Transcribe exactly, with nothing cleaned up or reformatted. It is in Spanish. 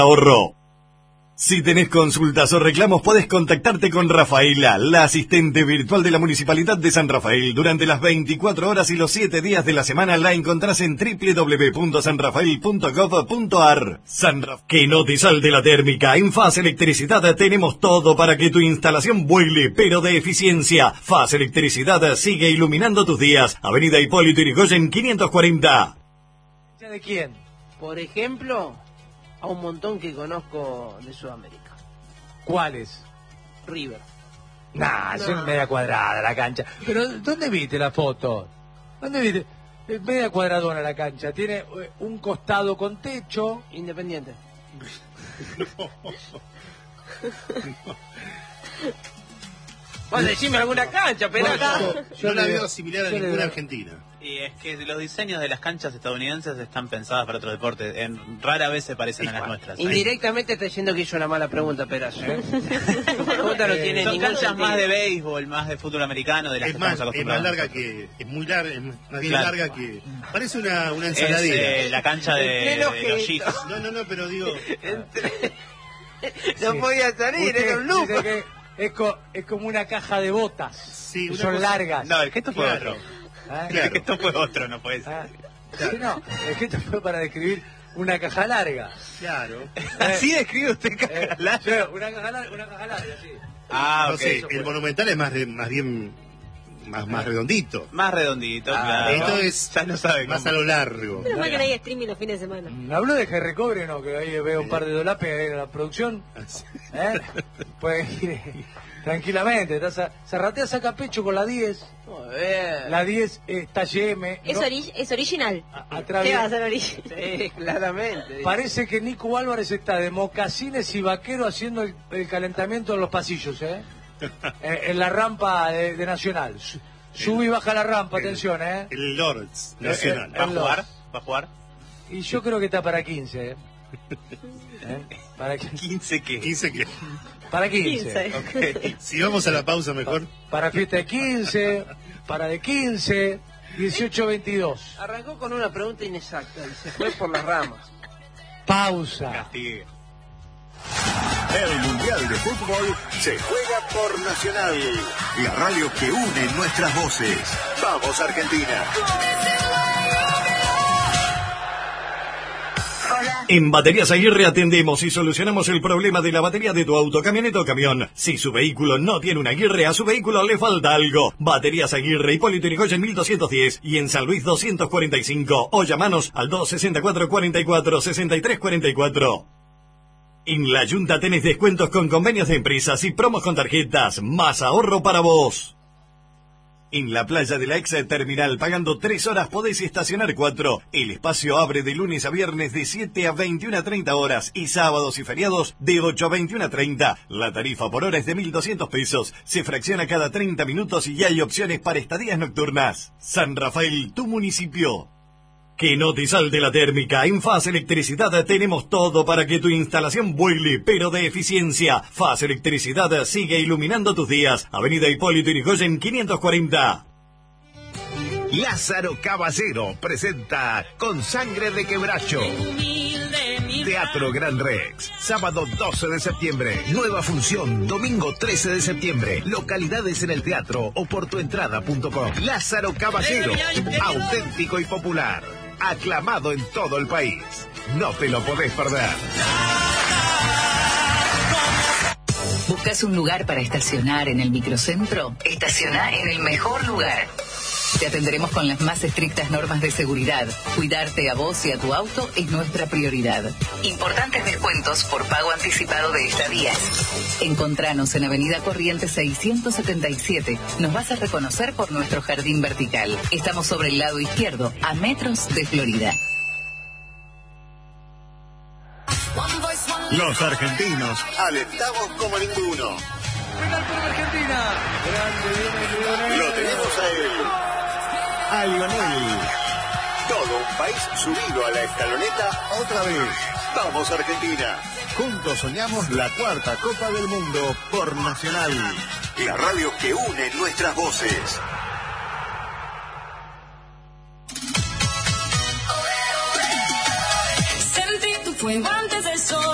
ahorro. Si tenés consultas o reclamos, podés contactarte con Rafaela, la asistente virtual de la Municipalidad de San Rafael. Durante las veinticuatro horas y los siete días de la semana la encontrás en doble u doble u doble u punto san rafael punto gov punto a r. San Ra- que no te salte la térmica. En F A S Electricidad tenemos todo para que tu instalación vuele, pero de eficiencia. F A S Electricidad sigue iluminando tus días. Avenida Hipólito Yrigoyen quinientos cuarenta. ¿De quién? Por ejemplo, a un montón que conozco de Sudamérica. ¿Cuáles? River. Nah, No. eso es media cuadrada la cancha. Pero, ¿dónde viste la foto? ¿Dónde viste? Es media cuadradona la cancha. Tiene eh, un costado con techo. Independiente. Vos decime alguna cancha, pelota. Yo no la le- veo similar a yo le ninguna veo- argentina. Y es que los diseños de las canchas estadounidenses están pensadas para otros deportes. En, rara vez se parecen a las nuestras. Indirectamente está diciendo que hizo una mala pregunta, Perazo. ¿Eh? Tu pregunta no tiene Son ningún canchas sentido. más de béisbol, más de fútbol americano, de las Es que más, estamos es más acostumbrados. larga que... Es muy larga, es más bien Claro. larga que... Parece una, una Es ensaladera. eh, la cancha de, Qué de los ojito. Chiefs. No, no, no, pero digo... Entre- No Sí. podía salir, Usted era un loop. dice que es, co- es como una caja de botas. Sí, que una son cosa- largas. No, el gesto fue Claro. otro. ¿Ah? Claro. El gesto fue otro, no puede ser. Ah, sí, no, es que esto fue para describir una caja larga. Claro. Así describe usted caja Eh, larga. sí, una caja larga, una caja larga, sí. Ah, No ok. sé, el monumental es más, de- más bien... Más, más redondito. Más redondito, Ah, claro. Esto es Ya no sabe más cómo. a lo largo. Menos mal que no hay streaming los fines de semana. Mm, Habló de que recobre, no, que ahí veo un par de dolapes ahí en la producción. ¿Eh? Puede ir eh, tranquilamente. Está sa- Zarratea saca pecho con la diez. Muy bien. La diez es talle M. Es, ¿no? ori- es original. A- ¿Qué atraviesa- va a ser original? Sí, claramente. Parece que Nico Álvarez está de mocasines y vaquero haciendo el, el calentamiento en los pasillos, ¿eh? Eh, en la rampa de, de Nacional. Su- Sube y baja la rampa, atención, ¿eh? El Lords Nacional. Eh, ¿Va a el jugar? Lords. ¿Va a jugar? Y yo creo que está para quince, ¿eh? ¿Eh? Para, qui- ¿quince qué? quince que... para quince. quince. Ok. Si vamos a la pausa mejor. Para fiesta de quince, para de quince, dieciocho veintidós. Arrancó con una pregunta inexacta y se fue por las ramas. Pausa. Castigue. El Mundial de Fútbol se juega por Nacional, la radio que une nuestras voces. ¡Vamos, Argentina! En Baterías Aguirre atendemos y solucionamos el problema de la batería de tu auto, camioneta o camión. Si su vehículo no tiene una Aguirre, a su vehículo le falta algo. Baterías Aguirre, Hipólito Yrigoyen mil doscientos diez y en San Luis doscientos cuarenta y cinco. O llamanos al dos sesenta y cuatro cuarenta y cuatro sesenta y tres cuarenta y cuatro. En la Junta tenés descuentos con convenios de empresas y promos con tarjetas. Más ahorro para vos. En la playa de la ex terminal, pagando tres horas podés estacionar cuatro. El espacio abre de lunes a viernes de siete a veintiuna a treinta horas y sábados y feriados de ocho a veintiuna a treinta. La tarifa por hora es de mil doscientos pesos. Se fracciona cada treinta minutos y hay opciones para estadías nocturnas. San Rafael, tu municipio. Que no te salte la térmica. En F A S Electricidad tenemos todo para que tu instalación vuele, pero de eficiencia. F A S Electricidad sigue iluminando tus días. Avenida Hipólito Yrigoyen quinientos cuarenta. Lázaro Caballero presenta Con Sangre de Quebracho. Teatro Gran Rex, sábado doce de septiembre, nueva función, domingo trece de septiembre, localidades en el teatro o por tuentrada punto com. Lázaro Caballero, auténtico y popular, aclamado en todo el país. No te lo podés perder. ¿Buscas un lugar para estacionar en el microcentro? Estaciona en el mejor lugar. Te atenderemos con las más estrictas normas de seguridad. Cuidarte a vos y a tu auto es nuestra prioridad. Importantes descuentos por pago anticipado de estadías. Encontranos en Avenida Corrientes seiscientos setenta y siete. Nos vas a reconocer por nuestro jardín vertical. Estamos sobre el lado izquierdo, a metros de Florida. Los argentinos alentamos como ninguno. Penal por Argentina. Grande, Lionel, Lionel. Lo tenemos a él, a Lionel. Todo un país subido a la escaloneta otra vez. ¡Vamos, Argentina! Juntos soñamos la cuarta Copa del Mundo por Nacional, la radio que une nuestras voces. Sentí tu fuego antes del sol.